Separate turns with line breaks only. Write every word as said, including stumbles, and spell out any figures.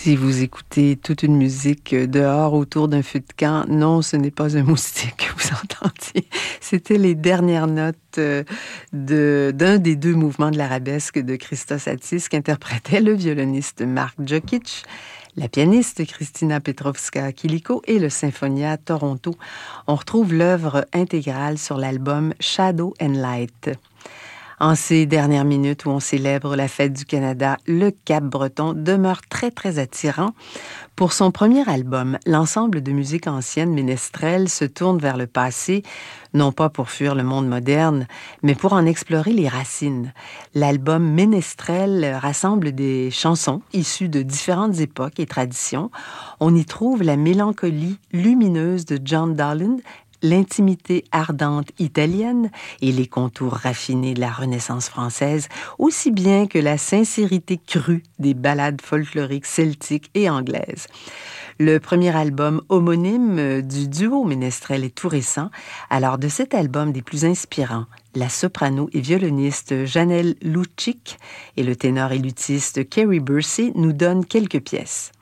Si vous écoutez toute une musique dehors autour d'un feu de camp, non, ce n'est pas un moustique que vous entendiez. C'était les dernières notes de, d'un des deux mouvements de l'arabesque de Christos Attis qu'interprétait le violoniste Mark Jokic, la pianiste Christina Petrovska-Kiliko et le Symphonia Toronto. On retrouve l'œuvre intégrale sur l'album Shadow and Light. En ces dernières minutes où on célèbre la fête du Canada, le Cap-Breton demeure très, très attirant. Pour son premier album, l'ensemble de musique ancienne ménestrelle se tourne vers le passé, non pas pour fuir le monde moderne, mais pour en explorer les racines. L'album Ménestrel rassemble des chansons issues de différentes époques et traditions. On y trouve la mélancolie lumineuse de John Dowland, l'intimité ardente italienne et les contours raffinés de la Renaissance française, aussi bien que la sincérité crue des ballades folkloriques celtiques et anglaises. Le premier album homonyme du duo ménestrel est tout récent. Alors, de cet album des plus inspirants, la soprano et violoniste Janelle Lucic et le ténor et luthiste Kerry Bursey nous donnent quelques pièces.